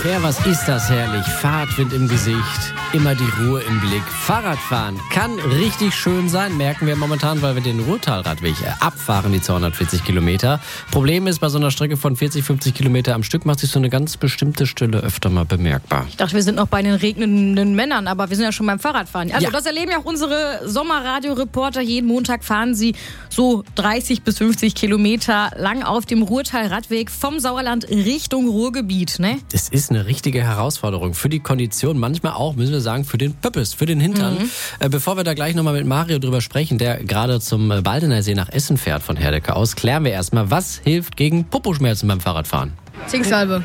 Ja, was ist das herrlich. Fahrtwind im Gesicht, immer die Ruhe im Blick. Fahrradfahren kann richtig schön sein, merken wir momentan, weil wir den Ruhrtalradweg abfahren, die 240 Kilometer. Problem ist, bei so einer Strecke von 40, 50 Kilometer am Stück macht sich so eine ganz bestimmte Stille öfter mal bemerkbar. Ich dachte, wir sind noch bei den regnenden Männern, aber wir sind ja schon beim Fahrradfahren. Also Ja. Das erleben ja auch unsere Sommerradioreporter. Jeden Montag fahren sie so 30 bis 50 Kilometer lang auf dem Ruhrtalradweg vom Sauerland Richtung Ruhrgebiet, ne? Das ist eine richtige Herausforderung für die Kondition, manchmal auch, müssen wir sagen, für den Pöppes, für den Hintern. Bevor wir da gleich nochmal mit Mario drüber sprechen, der gerade zum Baldener See nach Essen fährt von Herdecke aus, klären wir erstmal, was hilft gegen Poposchmerzen beim Fahrradfahren? Zinksalbe.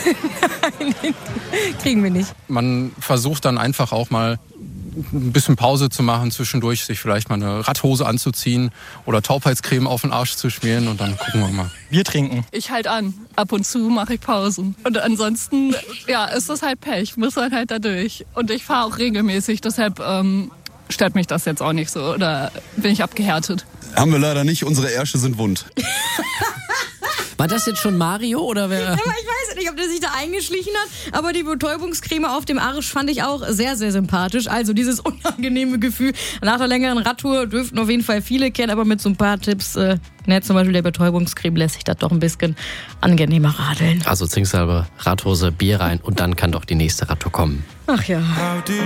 Kriegen wir nicht. Man versucht dann einfach auch mal ein bisschen Pause zu machen zwischendurch, sich vielleicht mal eine Radhose anzuziehen oder Taubheitscreme auf den Arsch zu schmieren und dann gucken wir mal. Bier trinken. Ich halt an. Ab und zu mache ich Pausen. Und ansonsten, ja, ist das halt Pech. Muss man halt da durch. Und ich fahre auch regelmäßig, deshalb stört mich das jetzt auch nicht so. Oder bin ich abgehärtet? Haben wir leider nicht, unsere Ärsche sind wund. War das jetzt schon Mario oder wer? Aber ich weiß nicht, ob der sich da eingeschlichen hat, aber die Betäubungscreme auf dem Arsch fand ich auch sehr, sehr sympathisch. Also dieses unangenehme Gefühl nach einer längeren Radtour dürften auf jeden Fall viele kennen, aber mit so ein paar Tipps, zum Beispiel der Betäubungscreme, lässt sich das doch ein bisschen angenehmer radeln. Also Zinksalbe, Radhose, Bier rein und dann kann doch die nächste Radtour kommen. Ach ja.